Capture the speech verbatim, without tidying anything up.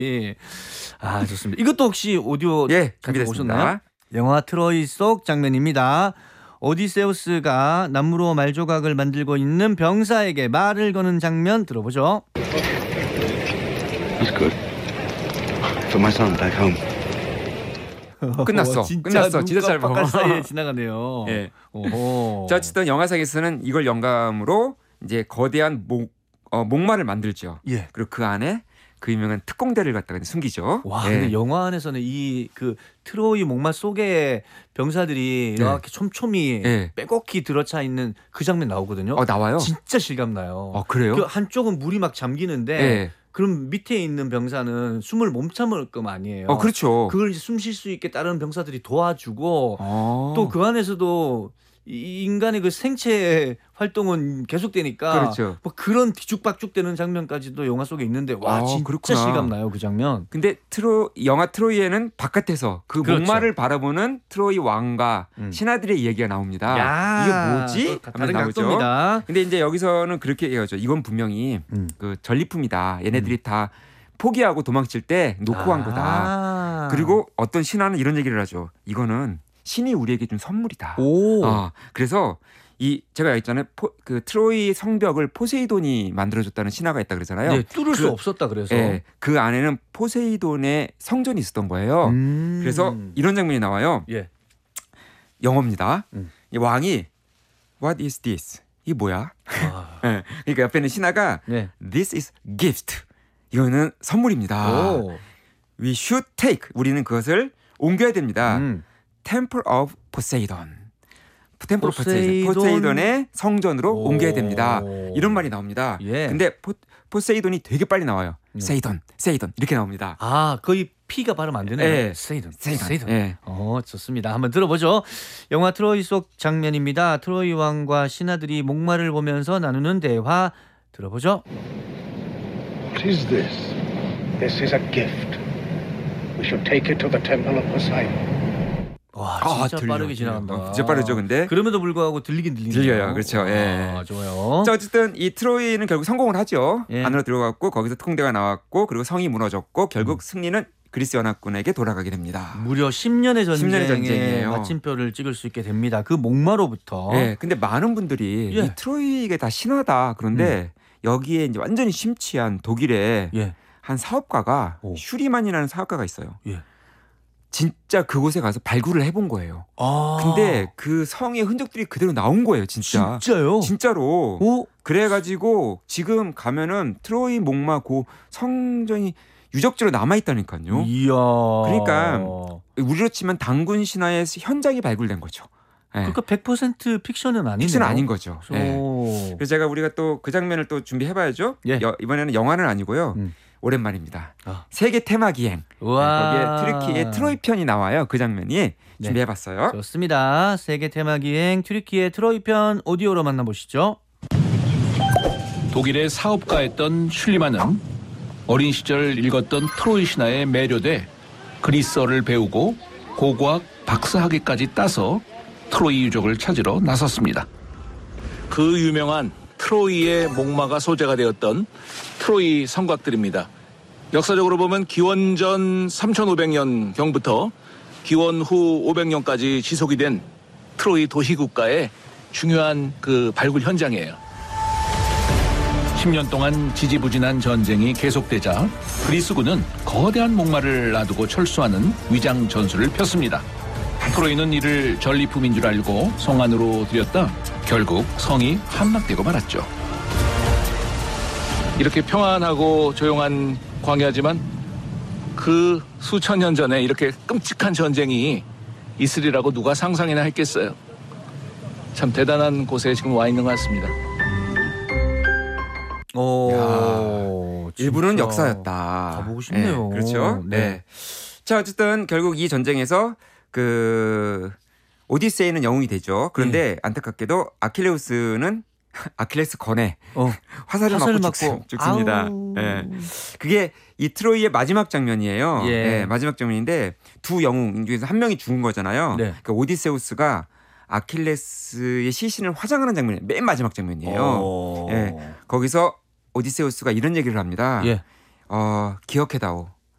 예. 아, 좋습니다. 이것도 혹시 오디오 예, 가지고 준비됐습니다. 오셨나요? 영화 트로이 속 장면입니다. 오디세우스가 나무로 말조각을 만들고 있는 병사에게 말을 거는 장면 들어보죠. He's good. For my son back home. 끝났어. 진짜 끝났어. 진짜 짧아. 눈 깜빡할 사이에 지나가네요. 예. 오호. 자, 어쨌든 영화상에서는 이걸 영감으로 이제 거대한 목, 어, 목마를 만들죠. 예. 그리고 그 안에 그 유명한 특공대를 갖다가 숨기죠. 와, 예. 근데 영화 안에서는 이 그 트로이 목마 속에 병사들이 네. 이렇게 촘촘히 예. 빼곡히 들어차 있는 그 장면 나오거든요. 어, 나와요? 진짜 실감 나요. 어, 그래요? 그 한쪽은 물이 막 잠기는데 예. 그럼 밑에 있는 병사는 숨을 못 참을 거 아니에요. 어, 그렇죠. 그걸 이제 숨 쉴 수 있게 다른 병사들이 도와주고 어. 또 그 안에서도 이 인간의 그 생체 활동은 계속되니까 그렇죠. 뭐 그런 뒤죽박죽되는 장면까지도 영화 속에 있는데 와 아, 진짜 그렇구나. 실감 나요 그 장면. 근데 트로 영화 트로이에는 바깥에서 그 그렇죠. 목마를 바라보는 트로이 왕과 음. 신하들의 얘기가 나옵니다. 야, 이게 뭐지? 또 하면 다른 나오죠. 각도입니다. 근데 이제 여기서는 그렇게 얘기하죠. 이건 분명히 음. 그 전리품이다. 얘네들이 다 포기하고 도망칠 때 놓고 간 거다. 아. 그리고 어떤 신하는 이런 얘기를 하죠. 이거는 신이 우리에게 준 선물이다. 오. 어, 그래서 이 제가 있잖아요. 포, 그 트로이 성벽을 포세이돈이 만들어줬다는 신화가 있다 그러잖아요. 네, 뚫을 그, 수 없었다 그래서. 예, 그 안에는 포세이돈의 성전이 있었던 거예요. 음. 그래서 이런 장면이 나와요. 예. 영어입니다. 음. 이 왕이 What is this? 이게 뭐야? 아. 예, 그러니까 옆에 있는 신하가 네. This is gift. 이거는 선물입니다. 오. We should take. 우리는 그것을 옮겨야 됩니다. 음. Temple of Poseidon. 템플 오브 포세이돈. 포세이돈. 포세이돈의 성전으로 오. 옮겨야 됩니다. 이런 말이 나옵니다. 예. 근데 포, 포세이돈이 되게 빨리 나와요. 음. 세이돈, 세이돈 이렇게 나옵니다. 아, 거의 피가 발음 안 되네요. 예. 세이돈. 세이돈. 세이돈. 예. 어, 좋습니다. 한번 들어보죠. 영화 트로이 속 장면입니다. 트로이 왕과 신하들이 목마를 보면서 나누는 대화 들어보죠. What is this? This is a gift. We shall take it to the temple of Poseidon. 와, 아, 진짜 들려, 빠르게 들려. 지나간다. 어, 진짜 빠르죠, 근데? 그럼에도 불구하고 들리긴 들리네요. 들려요. 그렇죠. 예. 아, 좋아요. 자, 어쨌든 이 트로이는 결국 성공을 하죠. 예. 안으로 들어갔고 거기서 특공대가 나왔고 그리고 성이 무너졌고 결국 음. 승리는 그리스 연합군에게 돌아가게 됩니다. 무려 십 년의 십 년의 전쟁에 전쟁이에요. 마침표를 찍을 수 있게 됩니다. 그 목마로부터. 예. 근데 많은 분들이 예. 이 트로이가 다 신화다. 그런데 여기에 이제 완전히 심취한 독일의 예. 한 사업가가 오. 슈리만이라는 사업가가 있어요. 예. 진짜 그곳에 가서 발굴을 해본 거예요. 아. 근데 그 성의 흔적들이 그대로 나온 거예요, 진짜. 진짜요? 진짜로. 오. 그래가지고 지금 가면은 트로이 목마 고 성전이 유적지로 남아 있다니까요. 이야. 그러니까 우리로 치면 당군 신화의 현장이 발굴된 거죠. 예. 그러니까 백 퍼센트 픽션은 아니네요. 픽션은 아닌 거죠. 오. 예. 그래서 제가 우리가 또 그 장면을 또 준비해봐야죠. 예. 여, 이번에는 영화는 아니고요. 음. 오랜만입니다. 아. 세계 테마 기행. 와. 거기에 트리키의 트로이 편이 나와요. 그 장면이 네. 준비해봤어요. 좋습니다. 세계 테마 기행 튀르키예 트로이 편 오디오로 만나보시죠. 독일의 사업가였던 슐리만은 어린 시절 읽었던 트로이 신화에 매료돼 그리스어를 배우고 고고학 박사학위까지 따서 트로이 유적을 찾으러 나섰습니다. 그 유명한 트로이의 목마가 소재가 되었던 트로이 성곽들입니다. 역사적으로 보면 기원전 삼천오백 년경부터 기원 후 오백 년까지 지속이 된 트로이 도시국가의 중요한 그 발굴 현장이에요. 십 년 동안 지지부진한 전쟁이 계속되자 그리스군은 거대한 목마를 놔두고 철수하는 위장 전술을 폈습니다. 트로이는 이를 전리품인 줄 알고 성 안으로 들였다 결국 성이 함락되고 말았죠. 이렇게 평안하고 조용한 광야지만 그 수천 년 전에 이렇게 끔찍한 전쟁이 있으리라고 누가 상상이나 했겠어요. 참 대단한 곳에 지금 와 있는 것 같습니다. 오, 일부는 진짜 역사였다. 가보고 싶네요. 네, 그렇죠. 네. 네. 자, 어쨌든 결국 이 전쟁에서 그 오디세이는 영웅이 되죠. 그런데 예. 안타깝게도 아킬레우스는 아킬레스 건에 어, 화살을, 화살을 맞고, 맞고. 죽, 습니다 아우. 예. 그게 이 트로이의 마지막 장면이에요. 예. 예, 마지막 장면인데 두 영웅 중에서 한 명이 죽은 거잖아요. 네. 그러니까 오디세우스가 아킬레스의 시신을 화장하는 장면이 맨 마지막 장면이에요. 오. 예. 거기서 오디세우스가 이런 얘기를 합니다. 예. 어, 기억해다오.